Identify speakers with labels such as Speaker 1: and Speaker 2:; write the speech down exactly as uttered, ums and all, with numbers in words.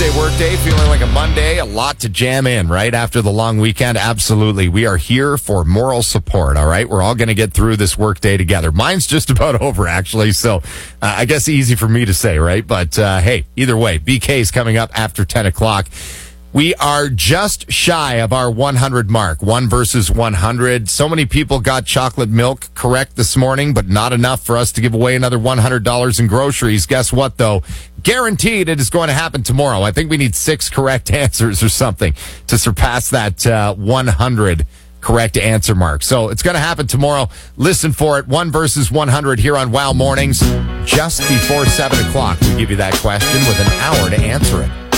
Speaker 1: Tuesday workday, feeling like a Monday, a lot to jam in right after the long weekend. Absolutely. We are here for moral support, all right? We're all going to get through this workday together. Mine's just about over, actually, so uh, I guess easy for me to say, right? But uh, hey, either way, B K's coming up after ten o'clock. We are just shy of our one hundred mark, one versus one hundred. So many people got chocolate milk correct this morning, but not enough for us to give away another one hundred dollars in groceries. Guess what, though? Guaranteed it is going to happen tomorrow. I think we need six correct answers or something to surpass that uh, one hundred correct answer mark. So it's going to happen tomorrow. Listen for it. One versus one hundred here on Wow Mornings. Just before seven o'clock, we give you that question with an hour to answer it.